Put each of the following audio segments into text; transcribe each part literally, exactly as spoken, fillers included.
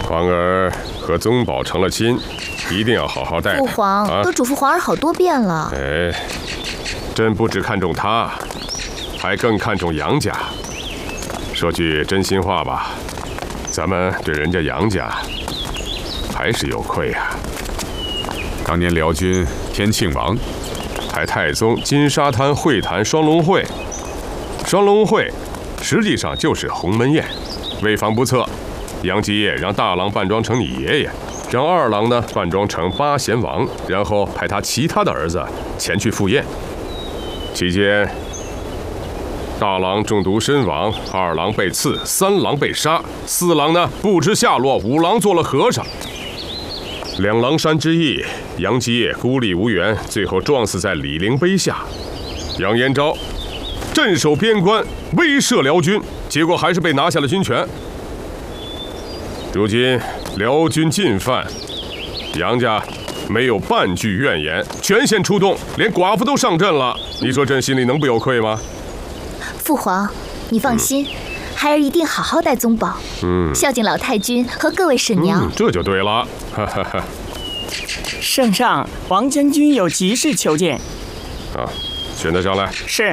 皇儿和宗保成了亲，一定要好好待他。 父皇、啊、都嘱咐皇儿好多遍了。 哎，朕不只看重他，还更看重杨家。说句真心话吧，咱们对人家杨家还是有愧啊。 当年辽军天庆王，还太宗金沙滩会谈双龙会，双龙会实际上就是鸿门宴。为防不测，杨继业让大郎扮装成你爷爷，让二郎呢扮装成八贤王，然后派他其他的儿子前去赴宴。期间，大郎中毒身亡，二郎被刺，三郎被杀，四郎呢不知下落，五郎做了和尚。两狼山之役，杨继业孤立无援，最后撞死在李陵碑下。杨延昭镇守边关，威慑辽军，结果还是被拿下了军权。如今辽军进犯，杨家没有半句怨言，全线出动，连寡妇都上阵了。你说朕心里能不有愧吗？ 父皇，你放心，嗯、孩儿一定好好待宗保，嗯，孝敬老太君和各位婶娘。 嗯、这就对了。哈哈哈。 圣上，王将军有急事求见。 啊，宣他上来。 是。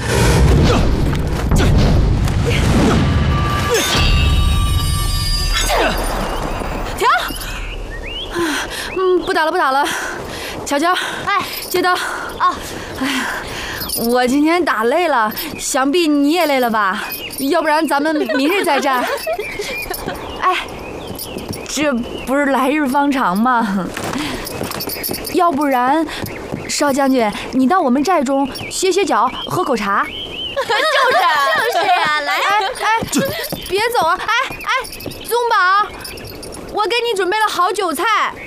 停！嗯，不打了，不打了。乔乔， 哎， 接刀。 啊， 哎呀，我今天打累了，想必你也累了吧？要不然咱们明日再战。哎，这不是来日方长吗？要不然，少将军，你到我们寨中歇歇脚，喝口茶。 就是就是啊，来， 哎哎，别走啊！哎哎，宗保，我给你准备了好酒菜。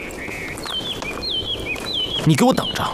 你给我等着，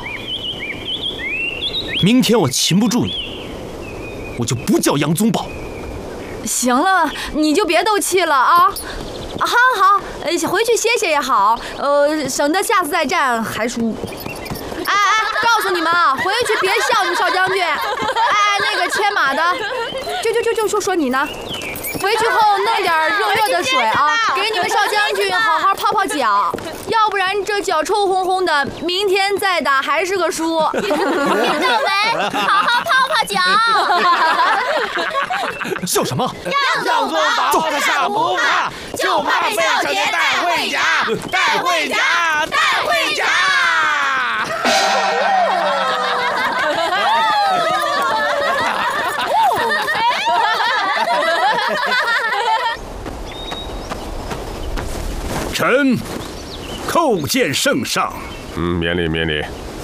明天我擒不住你，我就不叫杨宗保。 行了，你就别斗气了啊！好好，呃，回去歇歇也好，呃，省得下次再战还输。哎哎，告诉你们啊，回去别笑你们少将军。哎，那个牵马的，就就就就说说你呢。回去后弄点热热的水啊，给你们少将军好好泡泡脚，要不然这脚臭烘烘的，明天再打还是个输。 听到没？好好泡泡脚。 笑什么？ 杨宗保的上不怕，就怕少杰带回家，带回家，带回家。 臣叩见圣上。 嗯，免礼免礼。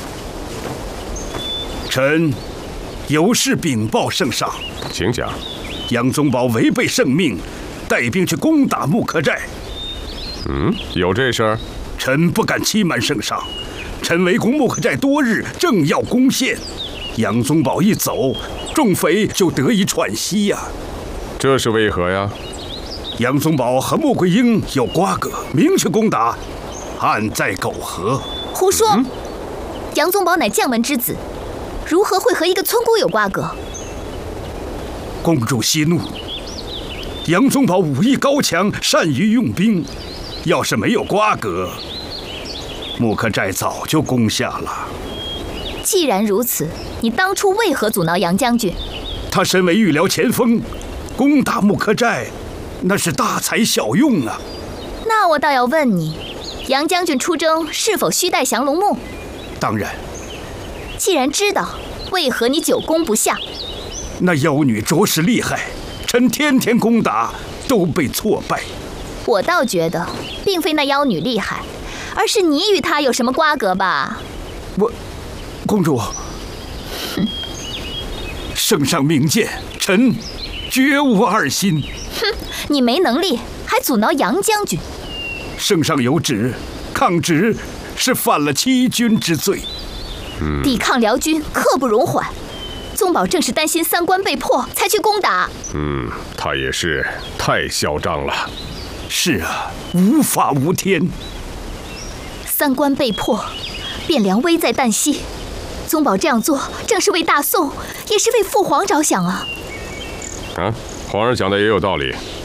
臣有事禀报圣上。 请讲。 杨宗保违背圣命，带兵去攻打木刻寨。 嗯，有这事儿？ 臣不敢欺瞒圣上。臣围攻木刻寨多日，正要攻陷，杨宗保一走，众匪就得以喘息呀。 这是为何呀？ 杨宗保和穆桂英有瓜葛，明去攻打，暗在苟合。 胡说！嗯、杨宗保乃将门之子，如何会和一个村姑有瓜葛？ 公主息怒。杨宗保武艺高强，善于用兵，要是没有瓜葛，木刻寨早就攻下了。 既然如此，你当初为何阻挠杨将军？ 他身为御辽前锋，攻打木刻寨，那是大材小用啊。 那我倒要问你，杨将军出征是否须带降龙木？ 当然。 既然知道，为何你久攻不下？ 那妖女着实厉害，臣天天攻打都被挫败。 我倒觉得，并非那妖女厉害，而是你与她有什么瓜葛吧？ 我，公主， 哼， 圣上明鉴，臣绝无二心。 哼，你没能力，还阻挠杨将军。 圣上有旨，抗旨是犯了欺君之罪。 嗯、抵抗辽军，刻不容缓。宗保正是担心三关被破，才去攻打。 嗯，他也是太嚣张了。 是啊，无法无天。 三关被破，汴梁危在旦夕。宗保这样做，正是为大宋，也是为父皇着想啊。 啊，皇上讲的也有道理。